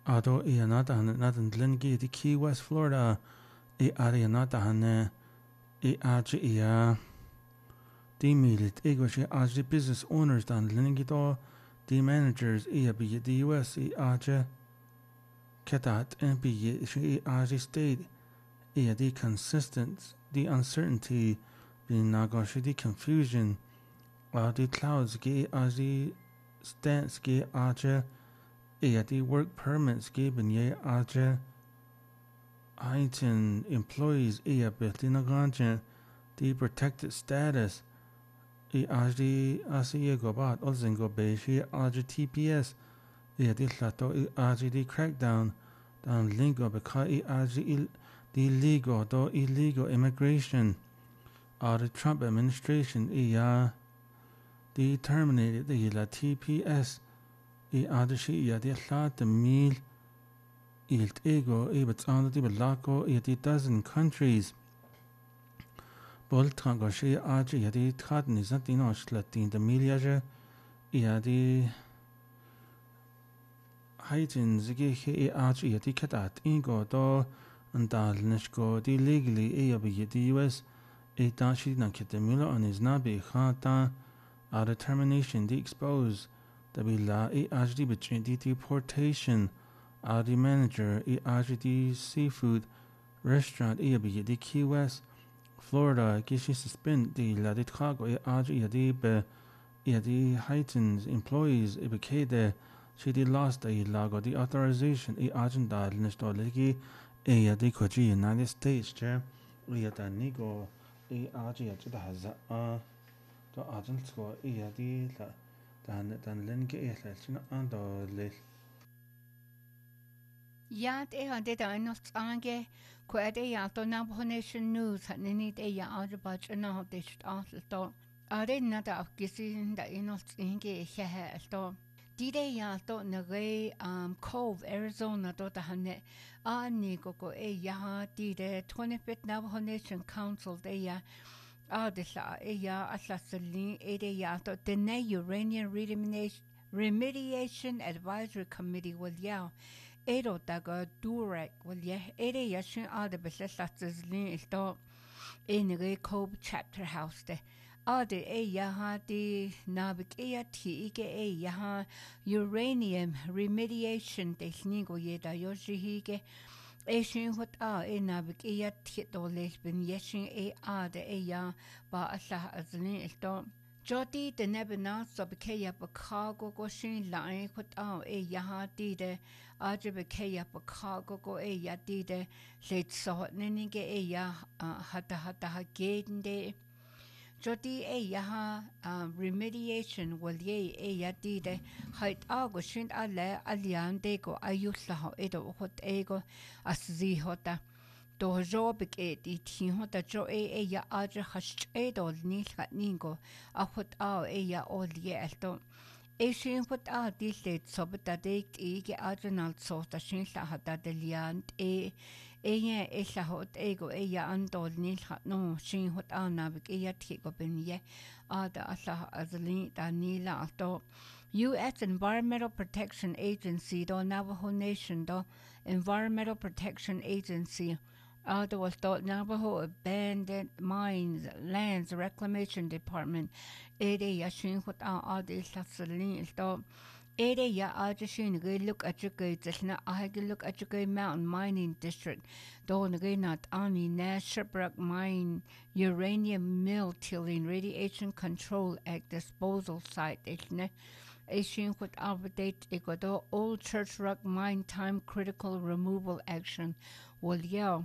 ado nata natan Glengi di Key West, Florida. Ari nata hane aji di milit she aji business owners dan Glengi do di managers bi the US aji ketat bi she aji state the consistent the uncertainty the nagoshi the confusion the clouds aji stance aji the work permits binye aji heightened employees betlinaganjen the protected status aji gobat olzengo be she aji TPS the lato aji the crackdown dan lingo because aji the legal do illegal immigration the Trump administration the terminated the TPS aji she the lat the meal ilt ego but on the belako the dozen countries boltango she aji the cotton is not ino latin the miliaje the heighten zige aji the katat ego do and dalnishko the legally the US dashi nakitemilo and is not be khata a determination the expose the bila aji between the deportation the manager the seafood restaurant the Key West, Florida gishi suspend the la de Chicago the heightened employees ibekede she did lost the lago the authorization agent nistolegi the koji United States chair the nigo aji the haza to agent score the dan lenke ando le Yat hade dainot ange kwade yato Navajo Nation News hanini de budge na dist to are nada afgisin da inot inge hehe to dide yato nage Cove Arizona to da hane ani go dide 25th Navajo Nation Council de ya adisa asasli yato the Uranium Remediation Advisory Committee will Edo daga durek yashin besesatslin isto Cove Chapter House de yaha di nabik ti yaha uranium remediation de snigo yeda yoshihige shin what nabik titole bin yashin de ya ba asah azlin isto Jodi de nebina sobikeya bakago go shin line put yaha de bekeya bakago go de late so ninige ya hata gende Jodi yaha remediation will ye de height go shin alian de go ayusa edo hot ego aszi hota do job di hota jo ya hash edo nil ningo hot ya all alto shin hot di late sobta de adrenal so ta shin hata de lian ya hot ego ya andol nil no shin hot nabik tigo ben ye da asa azli da nila alto U.S. Environmental Protection Agency do Navajo Nation do Environmental Protection Agency there was the Navajo Abandoned Mines Lands Reclamation Department yashin what sasalin sto ya ajashin look at your gates na look at your mountain mining district do not ani Shipwreck Mine Uranium Mill Tilling Radiation Control Act Disposal Site Asian what update egodo Old Church Rock Mine Time Critical Removal Action will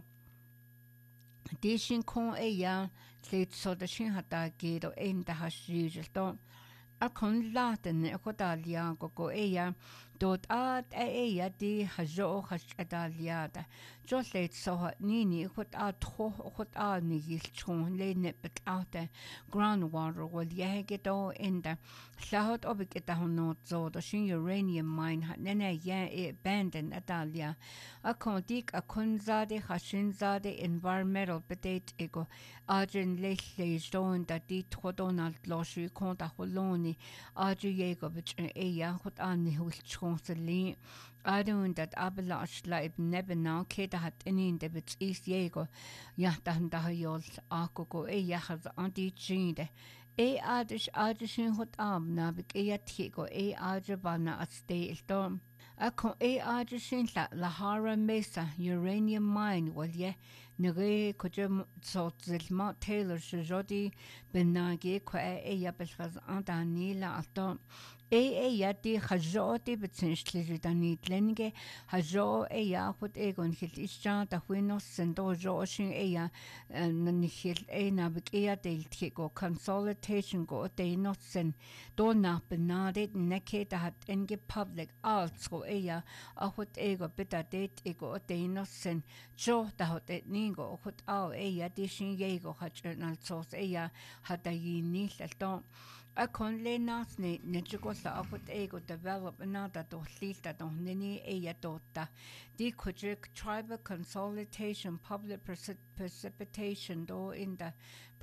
Dishin kon late so the shin hata gedo da hashi to a kon latin ekodalia go dot di hajo hashadaliada just late so nini ni chon le nepet groundwater will yegedo the Shahot obiketa no so the shin uranium mine nene abandoned adalia a kondik a kunzade hashinzade environmental bedate ego arjen le stone that di todonal loshi konta holoni arju yego bit hot ani hulchon consoli adun dat abelash laib nebena keda hat inin de bits is jego yahtan da yol akoko e yahaz anti chinde e adish hot am na bik e yatiko e adjabana at stay iltom Ako e adjushin la Lahara Mesa uranium mine wal ye nere kujem sort zilma Taylor shjodi benagi kwa e yabelkhaz antani la alto e yati khajoti betsinshli dani tlenge hajo e ya khut e gon khil ischa ta huino sendo joshin e ya nanikhil e na bik e ya del tiko consolidation go de notsen do na benade neke da hat enge public also e ya a khut e go beta det e go de notsen jo da hot et ningo khut au e ya dishin ye go khachnal sos e ya hata yini lalto a kon le nas ne netiko sa akut ego develop another to lista to nini e ya tota di kujik tribal consolidation public precipitation do in the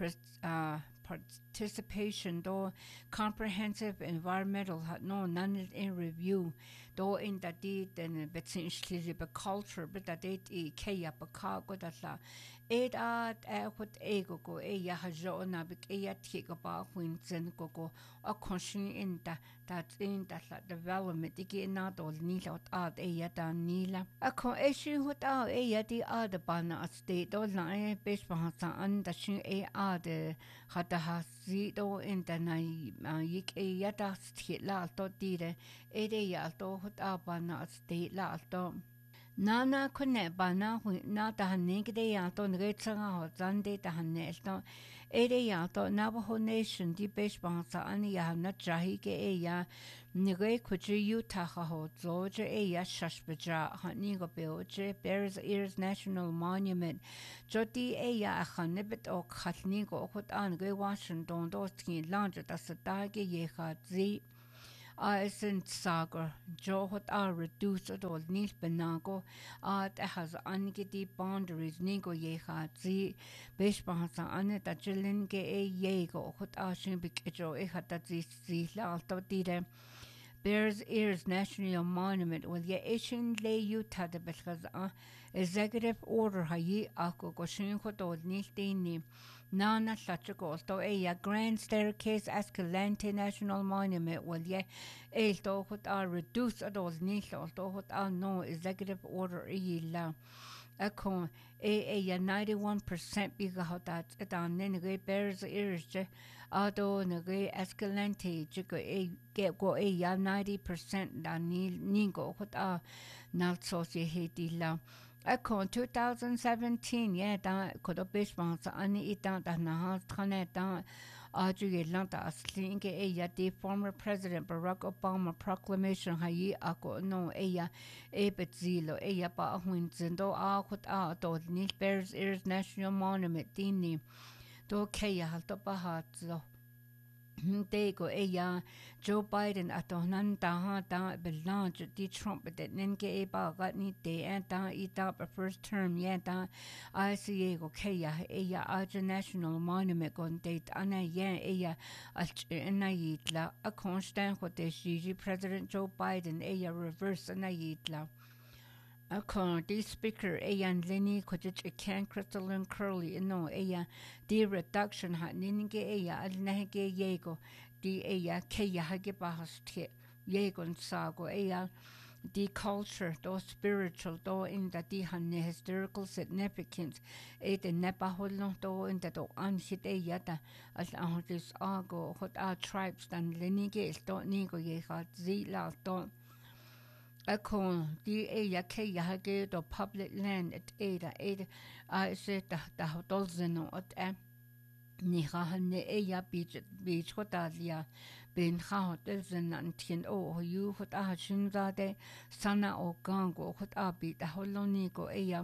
participation do comprehensive environmental no none in review do in the did and betsinchli be culture but that it e kaya baka go that la it at what ego go e ya hajo na bik e ya tigo ba win zen go a conscious in that in that development igi na do ni lot at e ya da nila a ko issue what e ya di ad bana state do na e bes ba sa an da shin e ad hata ha si do in the na yik e ya da stit la to dire e de ya to hot bana state la to Nana kunne bana na da hanigde ya to ngetsa ho zande da hanne to ere ya to Navajo Nation di besh bangsa ani ya na jahi ke e ya nige kuji Utah ho zoje e ya shashbaja hani go beoje Bears Ears National Monument jodi e ya khanebet o khatni go khot an ge Washington do skin lange da sa ge ye khazi Isn't sagar Johot are reduced at all nil benago at has angedi boundaries nigo yeha zi beshbahasa ane da jilin ge e yego hot ashin bikejo e hata zi la alto dire Bears Ears National Monument will ye ishin le Utah de belkhaz executive order hayi ako goshin khoto nil dini Nana Lachiko, to a grand staircase Escalante National Monument will ye a to what are reduced at all nilo to what are no executive order la a con a 91% bigger how that it on nene Bears Ears ado nege Escalante chico a get go a 90% da ningo what are not so se la Akon 2017 yeah da kodo bishmans ani itan da na khane da aju lanta aslinge e ya the former president Barack Obama proclamation hayi ako no e ya e betzilo e ya ba hun zindo a khut a to ni Bears Ears National Monument dini do ke ya halto ba hat zo Dego eya Joe Biden atonan da belange di Trump that nenge e ba gat ni de and da ita first term yeah da ICA go keya eya aja national monument gon date ana yeah eya na yitla a constant what de Xi President Joe Biden eya reverse na yitla Akon the speaker ayan Lenny kojich can crystalline curly no aya the reduction hat ninge aya alnege yego the aya keya hage bahast yegon sago aya the culture do spiritual do in the hanne historical significance the Navajo do in the do anhit yata as this ago hot our tribes dan lenige do nigo ye hat zila do Akon di ya ke ya ge do public land at ada I said da dolzeno at ni hanne ya beach hotalia ben hotel zen tien o you hot a shinza de sana o gango hot abi da holoni go ya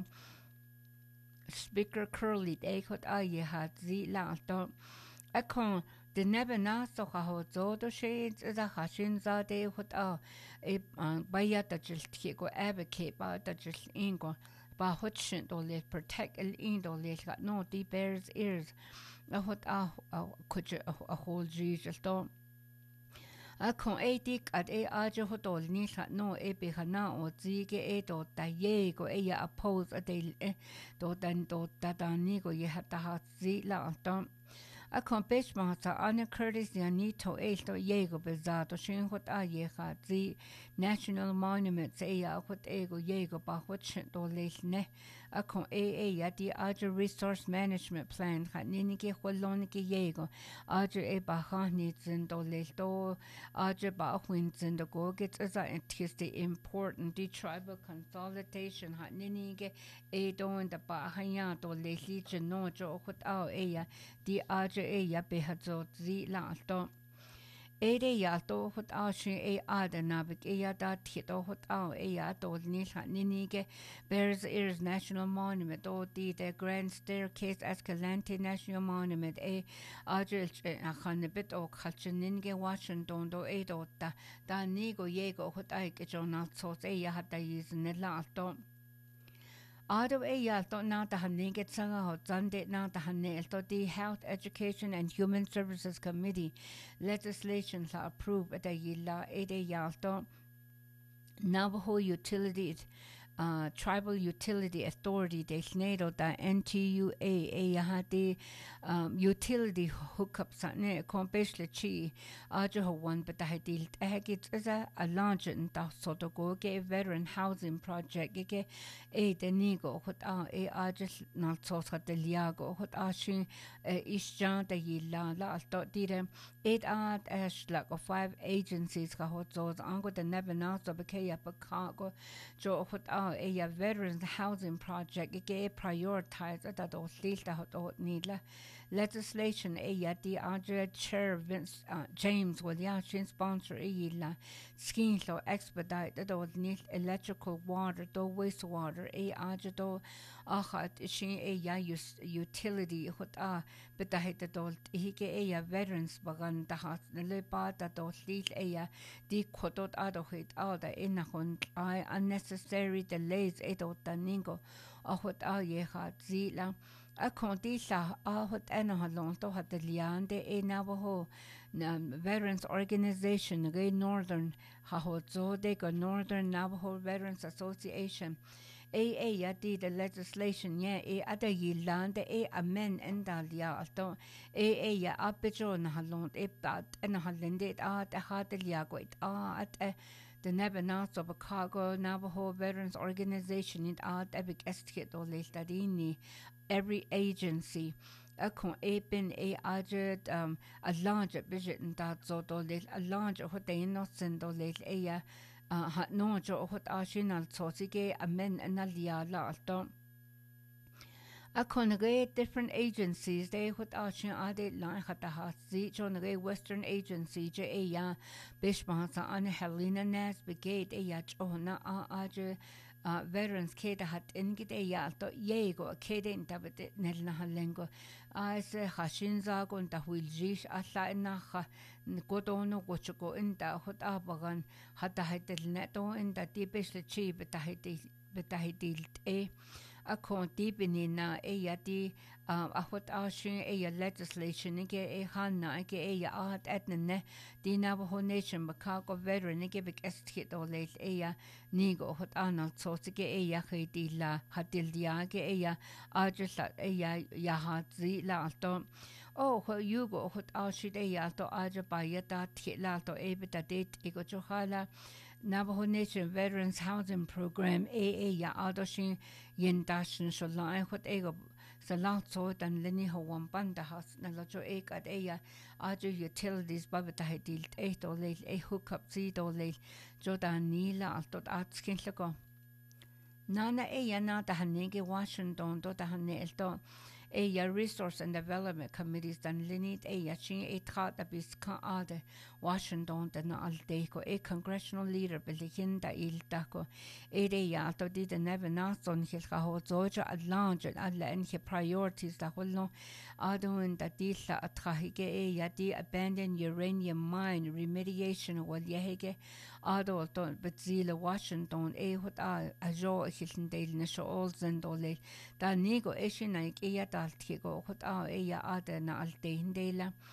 speaker curly de hot a ye hat zi la do Akon the never na so ha zo do shades da hashin za de hot a baya da jil go advocate ba da jil ingo ba hot do le protect el indo le got no the Bears Ears a hot a could a whole jesus do Akon etik at aja hotol ni no bihana o zige do da yego ya oppose a de do dan do dadanigo ye hata hat zi la don. Akon bishmata Anna Curtis Yanito do yego bezato shin hot yeha zi National Monuments hot ego yego ba hot do ne. Akon ya di aja Resource Management Plan hat ninike holonike yego aja bahani zin do do aja ba zin do go gets as the important the tribal consolidation hat ninike do in the bahaya do lehi no jo hot ya di aja ya behazo zi la do ya to hot shi ada nabik ya da tito hot ya to ni ninige Bears Ears National Monument do the Grand Staircase Escalante National Monument ajil khanbit o khalchininge Washington do do da nigo yego hot ke jonal so ya hata is ne la to Ado to na ta hanige tsanga ho zande na ta hanel to the Health Education and Human Services Committee legislation la approve at yilla to Navajo Utilities Tribal Utility Authority de Snedo da NTUA yahati utility hookups ne compesle chi ajo one but I did as a launch in da soto go ge veteran housing project ge de nigo hot ajo not so de liago hot ashin isjan de yilla la to dire 8 like of 5 agencies ka hot so ango de never now so be up cargo jo hot veterans housing project ge prioritize that do lista hot nila legislation di Andre Chair Vince James will sponsor la scheme so expedite the need electrical water do wastewater do achat shin utility hot but the hit the hike veterans bagan the hat le pa da do lit di kotot ado hit all the in hund unnecessary delays edo taningo hot ye hat zila a condisa hot halon to hat liande Navajo Veterans Organization ge Northern Hahozo de go Northern Navajo Veterans Association ya di the legislation ada yilande amen endalia alto ya apijo na halon bat en halende at hatelia goit at the Nebenas of Chicago Navajo Veterans Organization in art epic estate or lestadini every agency a con epin ajed a large budget and that so do a large hotel no sendo le hat no jo hot ashinal sotige amen analia la alto a conagay different agencies they hot ashin ade la hata hasi jonagay Western Agency ya bishmasa an Helena Nas Brigade ya chona aje veterans keda hat ingit ya alto yego keda intabet nelna halengo as hashinza gon ta wiljish alla inaha godono gochko inta hot abagan hata hetel neto inta tipesle chi betahidil a conti na di hot ashin legislation ge hanna ge at etne di Navajo Nation Chicago veteran ge big estate or le nigo hot anal so ge khidila hadil dia ge ajla ya hat zi la to you go hot ashid to aja bayata la to ebita date ego chohala Navajo Nation Veterans Housing Program ya adoshin yendashin shola hot ego salat so dan leni ho wan banda has na lo at aja utilities babata hedil to le hookup zi do le jodan nila altot atskin lego nana na ta hanege Washington do ta hanelto Resource and Development Committees dan linit chin trat biska ade Washington dan aldeko congressional leader belikin da iltako ya to di the never nason hilka ho zoja adlange alla en priorities da holno adon da dilla atrahige ya di abandoned uranium mine remediation wal yehege ado to betzile Washington hot ajo hiln del ne shol zendole da nigo eshin ya daltigo hot ya ade na alte hindela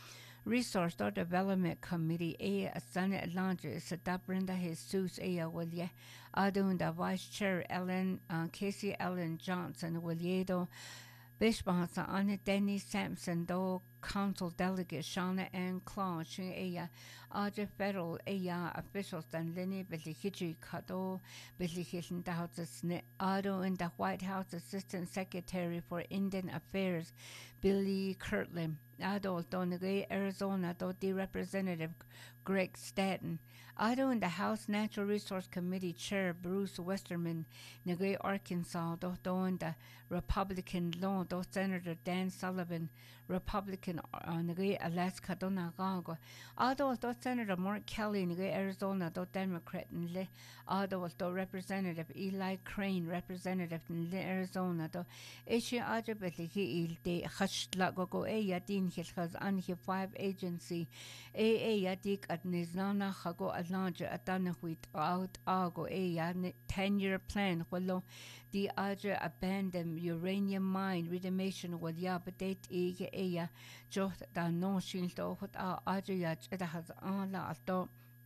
Resource Development Committee a Senate Laundry is Brenda Jesus Willie Adunda Vice Chair Ellen Casey Ellen Johnson Williedo Bishbansa Anna Denny Sampson do Council Delegate Shauna Ann Claw Shin Aja Federal officials than Lenny Billy Kado Billy Hitchen the House Ado in the White House Assistant Secretary for Indian Affairs Billy Kirtland Ado Donegay Arizona the Representative Greg Stanton Ado in the House Natural Resource Committee Chair Bruce Westerman Negay Arkansas do in the Republican law do Senator Dan Sullivan Republican Negay Alaska do Nagago Ado do Senator Mark Kelly Negay Arizona do Democrat le Ado do Representative Eli Crane Representative in Arizona do Ishi Ajabeti il de Hashlago Din Hilhaz Anhi 5 agency Yadik at Niznana Hago Alanja Atanahuit out Ago 10-year plan Wallo the Aja abandoned uranium mine redemation with Yabadet Ega Jot da no Shilto what Aja has Ala Alto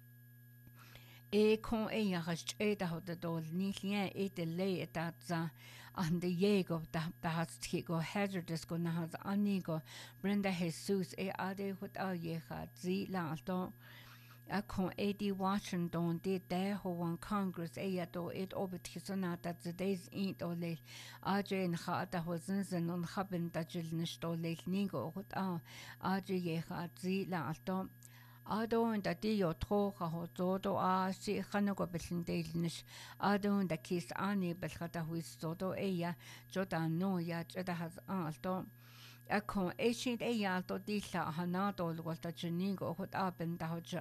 con has the dol Nitlian delay at that and the Yego that has Tigo hazardous go Nahaz Anigo Brenda Jesus Ade what Yeha Z Lato a con Washington did there who won Congress do it obitisona that the days ain't ole Aja in Hata was in on Haben that Jilnisto late Nigo what Aja Yeha Z Lato Ado in the dio trocha ho zodo si hanago beslindelish Ado in the kiss ani belhata huis zodo jota no jada has alto a con ancient alto dila hanado was the jenigo hot up and doja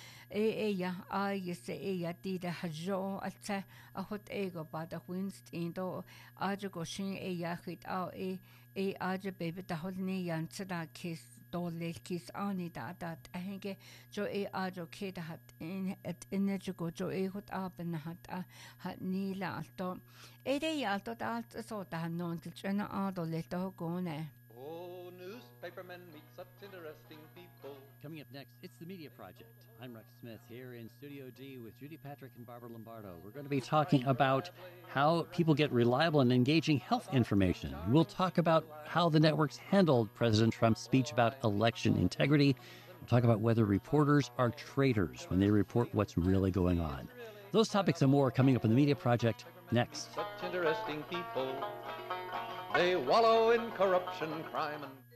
yese dida hajo alta a hot ego but the winst indo ajago shin hit out aja baby the holni yansada kiss Dole kiss ani that I think jo ajo kid hat in at energigo jo hot up and hat nila alto alto that so that non kilchena ado leto gone. Oh, newspapermen meet such interesting people. Coming up next, it's the Media Project. I'm Rex Smith here in Studio G with Judy Patrick and Barbara Lombardo. We're going to be talking about how people get reliable and engaging health information. We'll talk about how the networks handled President Trump's speech about election integrity. We'll talk about whether reporters are traitors when they report what's really going on. Those topics and more coming up in the Media Project next. Such interesting people. They wallow in corruption, crime, and